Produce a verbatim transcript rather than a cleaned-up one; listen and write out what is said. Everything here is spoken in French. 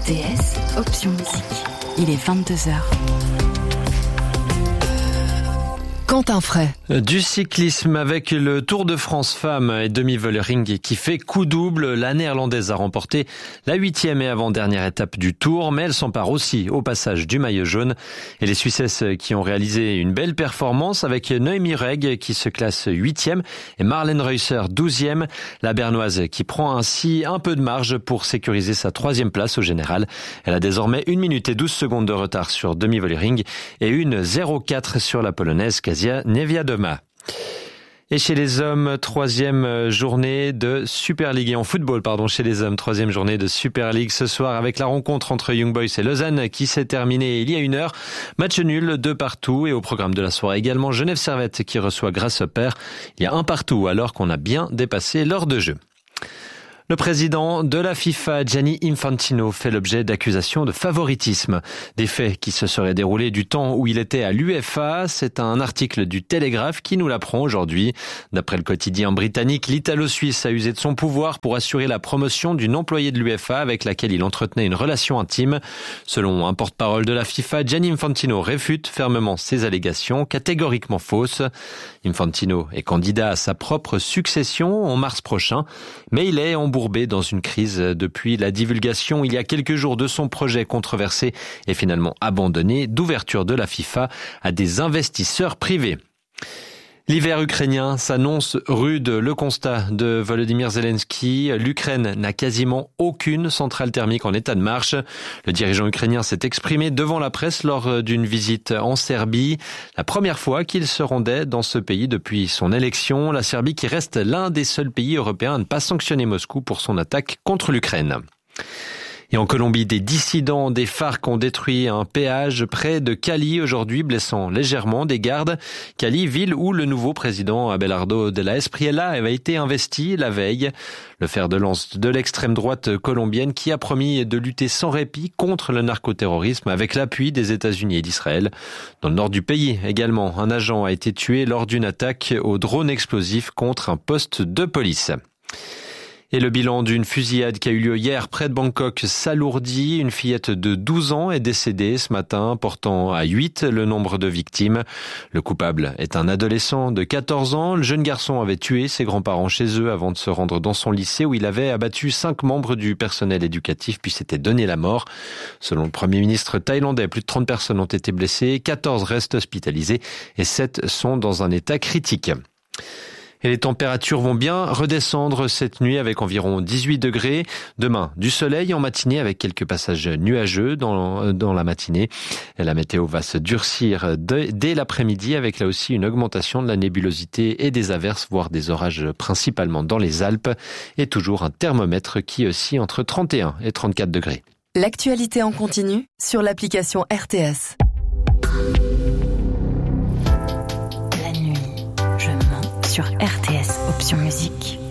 R T S, option musique. Il est vingt-deux heures. Quentin Fray. Du cyclisme avec le Tour de France Femmes et demi-Vollering qui fait coup double. La néerlandaise a remporté la huitième et avant-dernière étape du Tour, mais elle s'empare aussi au passage du maillot jaune. Et les Suissesses qui ont réalisé une belle performance avec Noémie Reg qui se classe huitième et Marlène Reusser douzième. La Bernoise qui prend ainsi un peu de marge pour sécuriser sa troisième place au général. Elle a désormais une minute et douze secondes de retard sur demi-Vollering et une zéro quatre sur la Polonaise Kasia Niewiadoma. Et chez les hommes, troisième journée de Super League. Et en football, pardon, chez les hommes, troisième journée de Super League ce soir avec la rencontre entre Young Boys et Lausanne qui s'est terminée il y a une heure. Match nul de partout et au programme de la soirée également Genève Servette qui reçoit Grasshopper. Il y a un partout alors qu'on a bien dépassé l'heure de jeu. Le président de la FIFA, Gianni Infantino, fait l'objet d'accusations de favoritisme. Des faits qui se seraient déroulés du temps où il était à l'U F A. C'est un article du Télégraphe qui nous l'apprend aujourd'hui. D'après le quotidien britannique, l'Italo-Suisse a usé de son pouvoir pour assurer la promotion d'une employée de l'U F A avec laquelle il entretenait une relation intime. Selon un porte-parole de la FIFA, Gianni Infantino réfute fermement ces allégations, catégoriquement fausses. Infantino est candidat à sa propre succession en mars prochain, mais il est embourbé dans une crise depuis la divulgation il y a quelques jours de son projet controversé et finalement abandonné d'ouverture de la FIFA à des investisseurs privés. L'hiver ukrainien s'annonce rude. Le constat de Volodymyr Zelensky, l'Ukraine n'a quasiment aucune centrale thermique en état de marche. Le dirigeant ukrainien s'est exprimé devant la presse lors d'une visite en Serbie. La première fois qu'il se rendait dans ce pays depuis son élection. La Serbie qui reste l'un des seuls pays européens à ne pas sanctionner Moscou pour son attaque contre l'Ukraine. Et en Colombie, des dissidents des FARC ont détruit un péage près de Cali aujourd'hui, blessant légèrement des gardes. Cali, ville où le nouveau président Abelardo de la Espriella avait été investi la veille. Le fer de lance de l'extrême droite colombienne qui a promis de lutter sans répit contre le narcoterrorisme avec l'appui des États-Unis et d'Israël. Dans le nord du pays également, un agent a été tué lors d'une attaque au drone explosif contre un poste de police. Et le bilan d'une fusillade qui a eu lieu hier près de Bangkok s'alourdit. Une fillette de douze ans est décédée ce matin, portant à huit le nombre de victimes. Le coupable est un adolescent de quatorze ans. Le jeune garçon avait tué ses grands-parents chez eux avant de se rendre dans son lycée où il avait abattu cinq membres du personnel éducatif puis s'était donné la mort. Selon le Premier ministre thaïlandais, plus de trente personnes ont été blessées, quatorze restent hospitalisées et sept sont dans un état critique. Et les températures vont bien redescendre cette nuit avec environ dix-huit degrés. Demain, du soleil en matinée avec quelques passages nuageux dans, dans la matinée. Et la météo va se durcir de, dès l'après-midi avec là aussi une augmentation de la nébulosité et des averses, voire des orages principalement dans les Alpes. Et toujours un thermomètre qui oscille entre trente et un et trente-quatre degrés. L'actualité en continu sur l'application R T S. La nuit, je mens sur R T S, option musique.